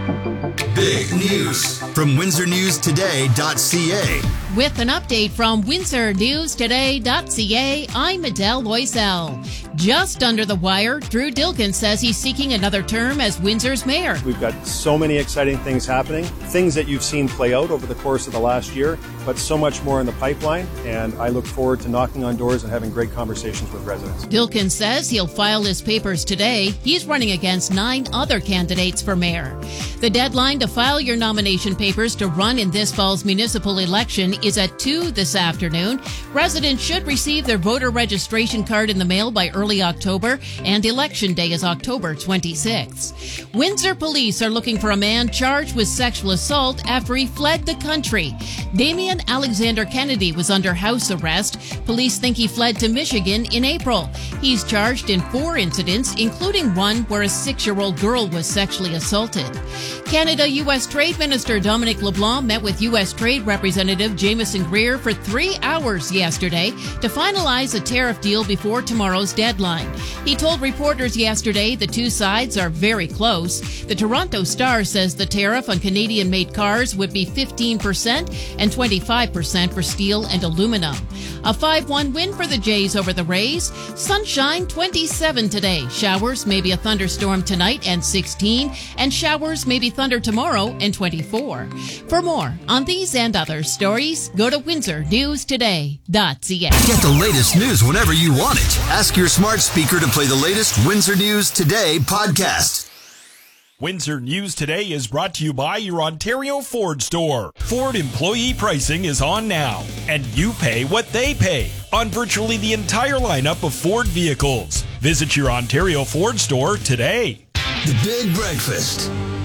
Big news from WindsorNewsToday.ca. With an update from WindsorNewsToday.ca, I'm Adele Loisel. Just under the wire, Drew Dilkin says he's seeking another term as Windsor's mayor. We've got so many exciting things happening, things that you've seen play out over the course of the last year, but so much more in the pipeline, and I look forward to knocking on doors and having great conversations with residents. Dilkin says he'll file his papers today. He's running against 9 other candidates for mayor. The deadline to file your nomination papers to run in this fall's municipal election is at 2 this afternoon. Residents should receive their voter registration card in the mail by early October, and Election Day is October 26th. Windsor police are looking for a man charged with sexual assault after he fled the country. Damian Alexander Kennedy was under house arrest. Police think he fled to Michigan in April. He's charged in 4 incidents, including one where a 6-year-old girl was sexually assaulted. Canada-U.S. Trade Minister Dominic LeBlanc met with U.S. Trade Representative Jameson Greer for 3 hours yesterday to finalize a tariff deal before tomorrow's deadline. He told reporters yesterday the two sides are very close. The Toronto Star says the tariff on Canadian-made cars would be 15% and 25% for steel and aluminum. A 5-1 win for the Jays over the Rays. Sunshine 27 today. Showers, maybe a thunderstorm tonight and 16, and showers, maybe thunder tomorrow and 24. For more on these and other stories, go to WindsorNewsToday.ca. Get the latest news whenever you want it. Ask your smart speaker to play the latest Windsor News Today podcast. Windsor News Today is brought to you by your Ontario Ford store. Ford employee pricing is on now, and you pay what they pay on virtually the entire lineup of Ford vehicles. Visit your Ontario Ford store today. The Big Breakfast